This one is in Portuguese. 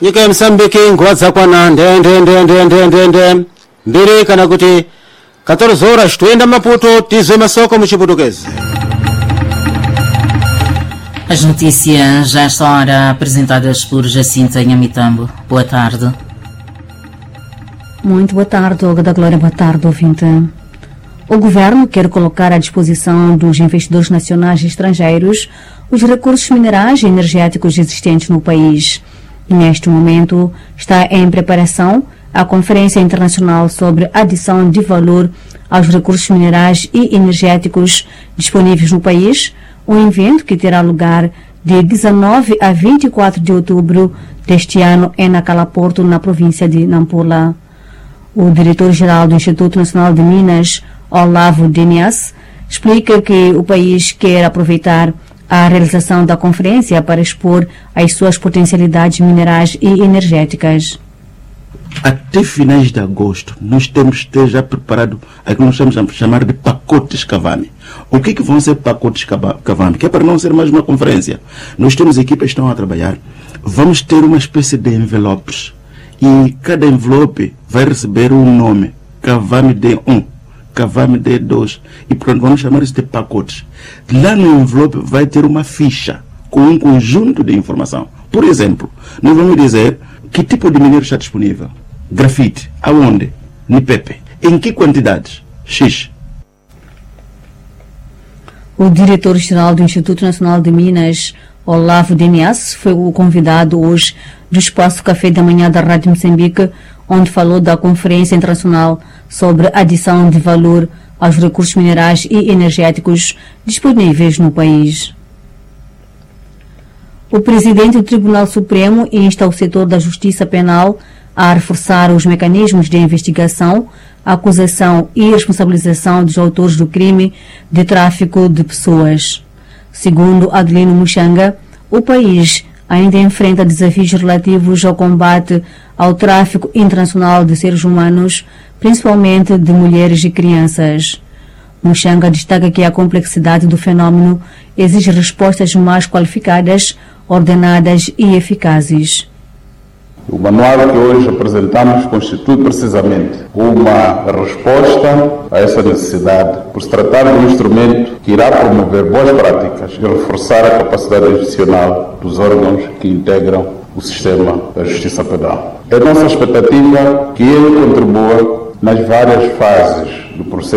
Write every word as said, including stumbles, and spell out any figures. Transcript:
nyika ya Msambiki nguva dzakwana ndende ndende ndende ndende mbiri kana kuti quatorze horas toenda Maputo tizwe masoko muchiputukezi. As notícias já estão ora apresentadas por Jacinta Nhamitambo. Boa tarde. Muito boa tarde, Olga da Glória. Boa tarde, ouvinte. O governo quer colocar à disposição dos investidores nacionais e estrangeiros os recursos minerais e energéticos existentes no país. Neste momento, está em preparação a Conferência Internacional sobre Adição de Valor aos Recursos Minerais e Energéticos disponíveis no país, um evento que terá lugar de dezenove a vinte e quatro de outubro deste ano em Nacala Porto, na província de Nampula. O diretor-geral do Instituto Nacional de Minas, Olavo Denias, explica que o país quer aproveitar a realização da conferência para expor as suas potencialidades minerais e energéticas. Até finais de agosto, nós temos que ter já preparado aquilo que nós estamos a chamar de pacotes Cavani. O que, que vão ser pacotes Cavani? Que é para não ser mais uma conferência. Nós temos equipas que estão a trabalhar. Vamos ter uma espécie de envelopes. E cada envelope vai receber um nome. Cavani D um, Cavani D dois. E pronto, vamos chamar isso de pacotes. Lá no envelope vai ter uma ficha com um conjunto de informação. Por exemplo, nós vamos dizer que tipo de minério está disponível. Grafite, aonde? Nipepe. Em que quantidades? X. O diretor-geral do Instituto Nacional de Minas, Olavo Denias, foi o convidado hoje do Espaço Café da Manhã da Rádio Moçambique, onde falou da Conferência Internacional sobre Adição de Valor aos Recursos Minerais e Energéticos disponíveis no país. O presidente do Tribunal Supremo insta o setor da Justiça Penal a reforçar os mecanismos de investigação, acusação e responsabilização dos autores do crime de tráfico de pessoas. Segundo Adelino Muxanga, o país ainda enfrenta desafios relativos ao combate ao tráfico internacional de seres humanos, principalmente de mulheres e crianças. Muxanga destaca que a complexidade do fenômeno exige respostas mais qualificadas, ordenadas e eficazes. O manual que hoje apresentamos constitui precisamente uma resposta a essa necessidade, por se tratar de um instrumento que irá promover boas práticas e reforçar a capacidade institucional dos órgãos que integram o sistema da justiça penal. É nossa expectativa que ele contribua nas várias fases do processo